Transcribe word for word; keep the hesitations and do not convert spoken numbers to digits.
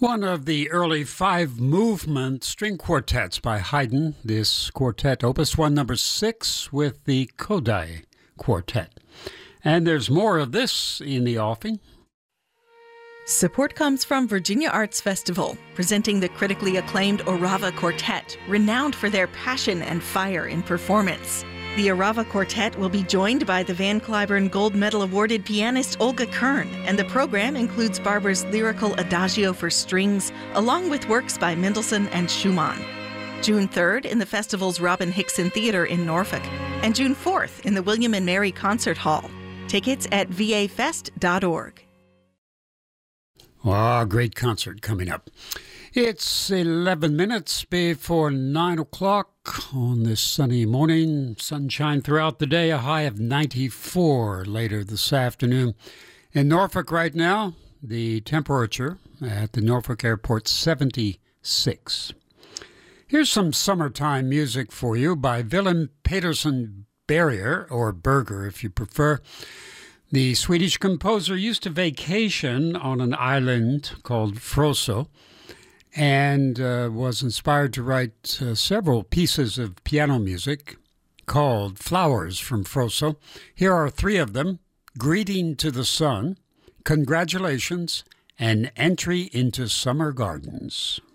One of the early five-movement string quartets by Haydn, this quartet, Opus one, number six, with the Kodály Quartet. And there's more of this in the offing. Support comes from Virginia Arts Festival, presenting the critically acclaimed Orava Quartet, renowned for their passion and fire in performance. The Orava Quartet will be joined by the Van Cliburn Gold Medal awarded pianist Olga Kern, and the program includes Barber's lyrical Adagio for strings, along with works by Mendelssohn and Schumann. June third in the festival's Robin Hickson Theatre in Norfolk, and June fourth in the William and Mary Concert Hall. Tickets at v a fest dot org. Ah, great concert coming up. It's eleven minutes before nine o'clock on this sunny morning. Sunshine throughout the day, a high of ninety-four later this afternoon. In Norfolk right now, the temperature at the Norfolk Airport, seventy-six. Here's some summertime music for you by Willem Pedersen Berger, or Berger if you prefer. The Swedish composer used to vacation on an island called Frösö, and uh, was inspired to write uh, several pieces of piano music called Flowers from Frösö. Here are three of them: Greeting to the Sun, Congratulations, and Entry into Summer Gardens.